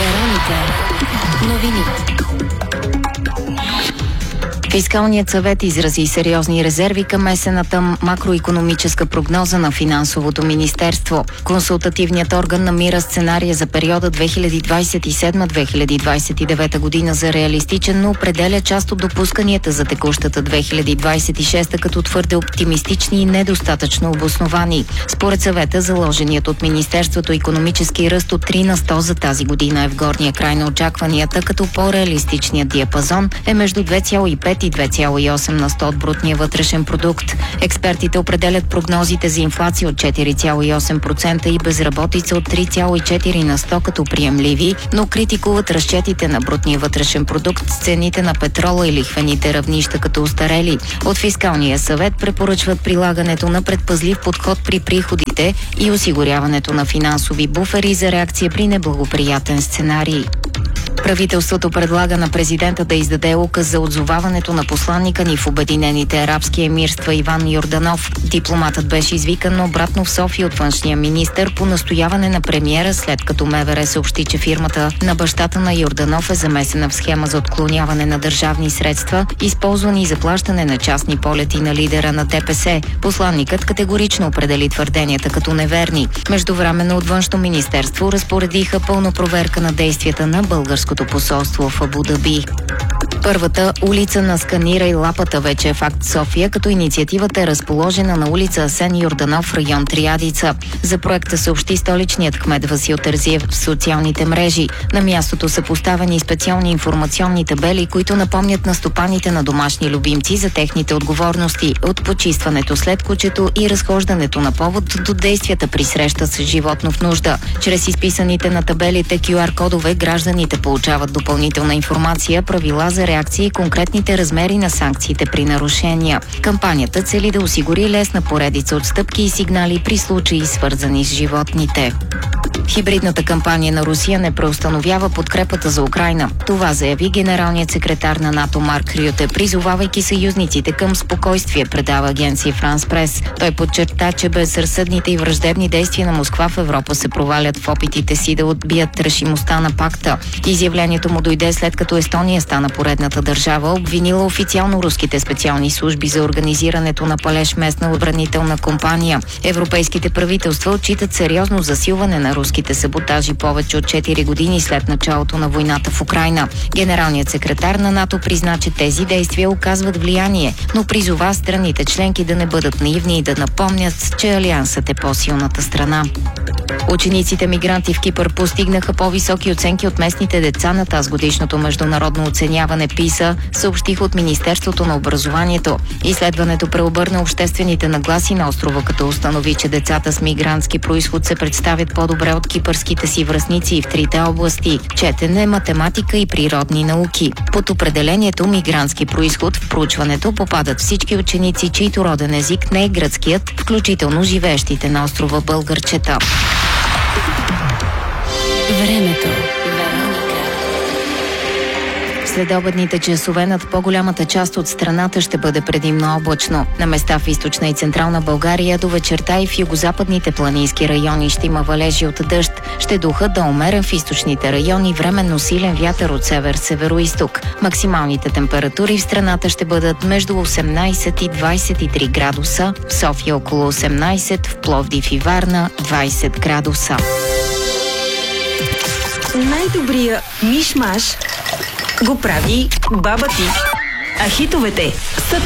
Вероника. Новини. Фискалният съвет изрази сериозни резерви към есенната макроикономическа прогноза на Финансовото министерство. Консултативният орган намира сценария за периода 2027-2029 година за реалистичен, но определя част от допусканията за текущата 2026 като твърде оптимистични и недостатъчно обосновани. Според съвета, заложеният от Министерството икономически ръст от 3 на 100 за тази година е в горния край на очакванията, като по-реалистичният диапазон е между 2,5 и 2,8 на 100 от брутния вътрешен продукт. Експертите определят прогнозите за инфлация от 4,8% и безработица от 3,4 на 100 като приемливи, но критикуват разчетите на брутния вътрешен продукт с цените на петрола и лихвените равнища като устарели. От Фискалния съвет препоръчват прилагането на предпазлив подход при приходите и осигуряването на финансови буфери за реакция при неблагоприятен сценарий. Правителството предлага на президента да издаде указ за отзоваването на посланника ни в Обединените арабски емирства Иван Йорданов. Дипломатът беше извикан обратно в София от външния министър по настояване на премиера, след като МВР съобщи, че фирмата на бащата на Йорданов е замесена в схема за отклоняване на държавни средства, използвани за плащане на частни полети на лидера на ДПС. Посланникът категорично определи твърденията като неверни. Междувременно от Външно министерство разпоредиха пълна проверка на действията на българското посолство в Абу Даби. Първата улица на Сканирай лапата вече е факт в София, като инициативата е разположена на улица Асен Йорданов, район Триадица. За проекта съобщи столичният кмет Васил Терзиев в социалните мрежи. На мястото са поставени специални информационни табели, които напомнят на стопаните на домашни любимци за техните отговорности, от почистването след кучето и разхождането на повод до действията при среща с животно в нужда. Чрез изписаните на табелите QR-кодове гражданите получават допълнителна информация, правила за реакции и конкретните размери на санкциите при нарушения. Кампанията цели да осигури лесна поредица от стъпки и сигнали при случаи, свързани с животните. Хибридната кампания на Русия не преустановява подкрепата за Украйна. Това заяви генералният секретар на НАТО Марк Рюте, призовавайки съюзниците към спокойствие, предава агенция Франс Прес. Той подчерта, че безразсъдните и враждебни действия на Москва в Европа се провалят в опитите си да отбият решимостта на пакта. Изявлението му дойде след като Естония стана поредната държава, обвинила официално руските специални служби за организирането на палеж местна отбранителна компания. Европейските правителства отчитат сериозно засилване на руските саботажи повече от 4 години след началото на войната в Украйна. Генералният секретар на НАТО призна, че тези действия оказват влияние, но призова страните членки да не бъдат наивни и да напомнят, че Алиансът е по-силната страна. Учениците мигранти в Кипър постигнаха по-високи оценки от местните деца на тазгодишното международно оценяване PISA, съобщиха от Министерството на образованието. Изследването преобърна обществените нагласи на острова, като установи, че децата с мигрантски произход се представят по-добре от кипърските си връстници в трите области – четене, математика и природни науки. Под определението мигрантски произход в проучването попадат всички ученици, чийто роден език не е гръцкият, включително живеещите на острова българчета. Времето. Следобедните часове над по-голямата част от страната ще бъде предимно облачно. На места в източна и централна България до вечерта и в югозападните планински райони ще има валежи от дъжд. Ще духа до умерен в източните райони, временно силен вятър от север-североизток. Максималните температури в страната ще бъдат между 18 и 23 градуса, в София около 18, в Пловдив и Варна 20 градуса. Най-добрия миш-маш го прави баба ти. А хитовете са